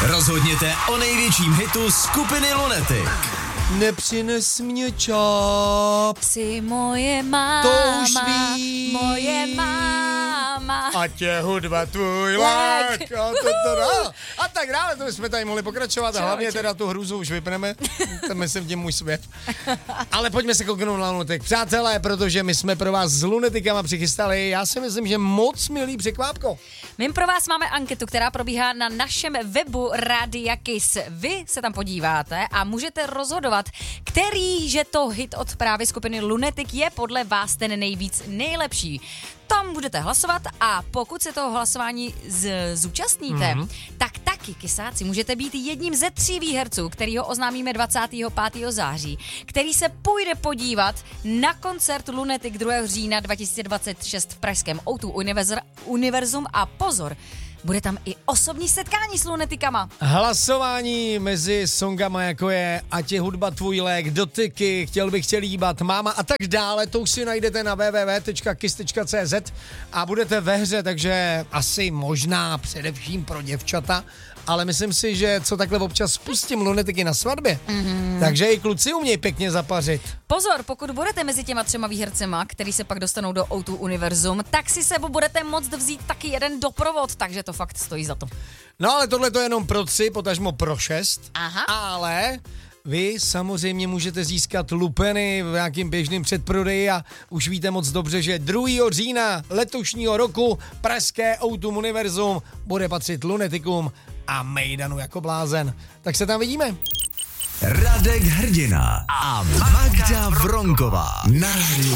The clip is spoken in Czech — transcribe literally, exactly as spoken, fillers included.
Rozhodněte o největším hitu skupiny Lunatic. Nepřines mě čáp. Jsi moje máma, To už ví. moje máma. A tě hudba tvůj lák. A, to, to, to, a tak dále, to jsme tady mohli pokračovat a hlavně teda tu hruzu už vypneme. To myslím tím můj svět. Ale pojďme se kouknout na Lunatic. Přátelé, protože my jsme pro vás s Lunaticama přichystali, já si myslím, že moc milý překvápko. My pro vás máme anketu, která probíhá na našem webu Rádia Kiss. Vy se tam podíváte a můžete rozhodovat, který že to hit od právě skupiny Lunatic je podle vás ten nejvíc nejlepší. Tam budete hlasovat a pokud se toho hlasování z- zúčastníte, mm-hmm. tak taky, kysáci, můžete být jedním ze tří výherců, kterýho oznámíme dvacátého pátého září, který se půjde podívat na koncert Lunatic druhého října dva tisíce dvacet šest v pražském ó dva Univerz- Univerzum a pozor, bude tam i osobní setkání s Lunaticama. Hlasování mezi songama, jako je Ať je hudba tvůj lék, Dotyky, Chtěl bych tě líbat, Máma a tak dále, to už si najdete na w w w tečka kiss tečka c z a budete ve hře, takže asi možná především pro děvčata, ale myslím si, že co takhle občas spustím Lunaticy na svatbě, mm-hmm. takže i kluci umějí pěkně zapařit. Pozor, pokud budete mezi těma třema výhercema, který se pak dostanou do ó dva Univerzum, tak si sebou budete moct vzít taky jeden doprovod, takže to fakt stojí za to. No ale tohle to je jenom pro tři, potažmo pro šest, Aha. ale vy samozřejmě můžete získat lupeny v nějakým běžným předprodeji a už víte moc dobře, že druhého října letošního roku pražské ó dva Univerzum bude patřit Lunaticům a mejdanu jako blázen. Tak se tam vidíme. Radek Hrdina a Magda Vronková na rádiu